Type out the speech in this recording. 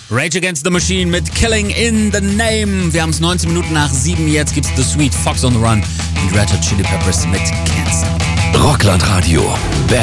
Rage Against the Machine mit Killing in the Name. Wir haben es 19 Minuten nach 7. Jetzt gibt's The Sweet, Fox on the Run und Red Hot Chili Peppers mit Cancer. Rockland Radio.